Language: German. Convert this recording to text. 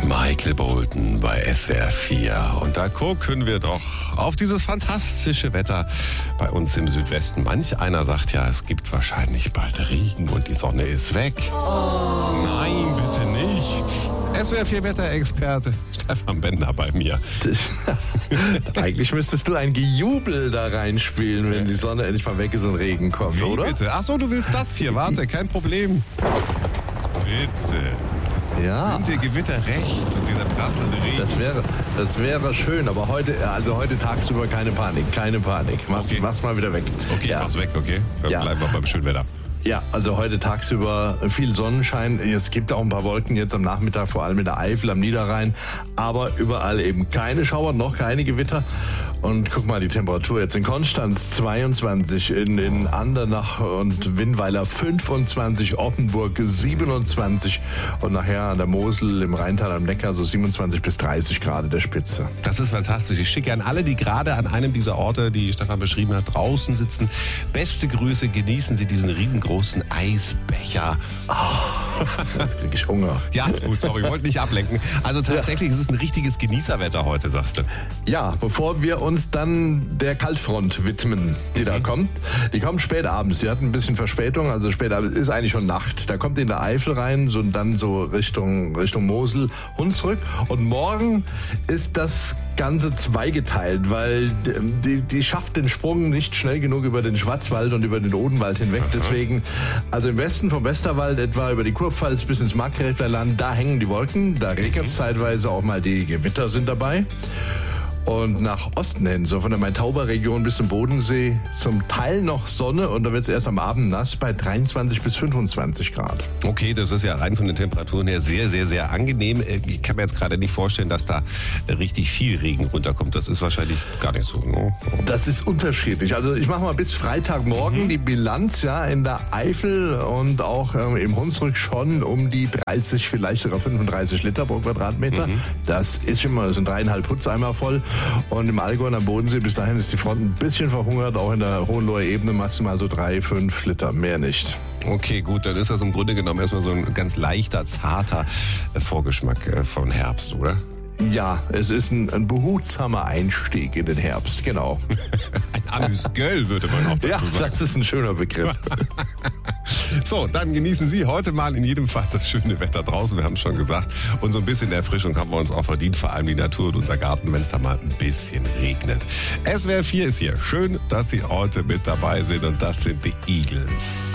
Michael Bolton bei SWR 4. Und da gucken wir doch auf dieses fantastische Wetter bei uns im Südwesten. Manch einer sagt ja, es gibt wahrscheinlich bald Regen und die Sonne ist weg. Oh. Nein, bitte nicht. SWR 4 Wetterexperte Stefan Bender bei mir. Eigentlich müsstest du ein Gejubel da reinspielen, wenn die Sonne endlich mal weg ist und Regen kommt, Wie oder? bitte? Achso, du willst das hier. Warte, kein Problem. Bitte. Ja. Sind dir Gewitter recht und dieser prasselnde Regen? Das wäre schön, aber heute tagsüber keine Panik. Mach's mal wieder weg. Okay, ja. mach's weg, okay? Dann bleiben wir beim schönen Wetter. Ja, also heute tagsüber viel Sonnenschein. Es gibt auch ein paar Wolken jetzt am Nachmittag, vor allem in der Eifel, am Niederrhein. Aber überall eben keine Schauer, noch keine Gewitter. Und guck mal, die Temperatur jetzt in Konstanz 22, in Andernach und Winnweiler 25, Oppenburg 27 und nachher an der Mosel, im Rheintal am Neckar so 27 bis 30 Grad der Spitze. Das ist fantastisch. Ich schicke an alle, die gerade an einem dieser Orte, die Stefan beschrieben hat, draußen sitzen, beste Grüße. Genießen Sie diesen riesengroßen Eisbecher. Jetzt kriege ich Hunger. Ja, gut, sorry, ich wollte nicht ablenken. Also tatsächlich ist es ein richtiges Genießerwetter heute, sagst du. Ja, bevor wir uns dann der Kaltfront widmen, die da kommt. Die kommt spät abends. Die hat ein bisschen Verspätung, also spät abends ist eigentlich schon Nacht. Da kommt die in der Eifel rein, so und dann so Richtung Mosel, Hunsrück. Und morgen ist das Ganze zweigeteilt, weil die schafft den Sprung nicht schnell genug über den Schwarzwald und über den Odenwald hinweg. Deswegen, also im Westen vom Westerwald etwa über die Kurpfalz bis ins Markgräflerland, da hängen die Wolken, da regnet es zeitweise, auch mal die Gewitter sind dabei. Und nach Osten hin, so von der Main-Tauber-Region bis zum Bodensee, zum Teil noch Sonne und da wird es erst am Abend nass bei 23 bis 25 Grad. Okay, das ist ja rein von den Temperaturen her sehr, sehr, sehr angenehm. Ich kann mir jetzt gerade nicht vorstellen, dass da richtig viel Regen runterkommt. Das ist wahrscheinlich gar nicht so. Ne? Das ist unterschiedlich. Also ich mache mal bis Freitagmorgen die Bilanz, ja, in der Eifel und auch im Hunsrück schon um die 30, vielleicht sogar 35 Liter pro Quadratmeter. Das ist schon mal, das sind 3,5 Putzeimer voll. Und im Allgäu und am Bodensee, bis dahin ist die Front ein bisschen verhungert. Auch in der Hohenloher Ebene maximal so 3-5 Liter, mehr nicht. Okay, gut, dann ist das im Grunde genommen erstmal so ein ganz leichter, zarter Vorgeschmack von Herbst, oder? Ja, es ist ein behutsamer Einstieg in den Herbst, genau. Ein Amüsgöl würde man auch dazu sagen. Ja, das ist ein schöner Begriff. So, dann genießen Sie heute mal in jedem Fall das schöne Wetter draußen, wir haben es schon gesagt. Und so ein bisschen Erfrischung haben wir uns auch verdient, vor allem die Natur und unser Garten, wenn es da mal ein bisschen regnet. SWR 4 ist hier. Schön, dass Sie heute mit dabei sind und das sind die Eagles.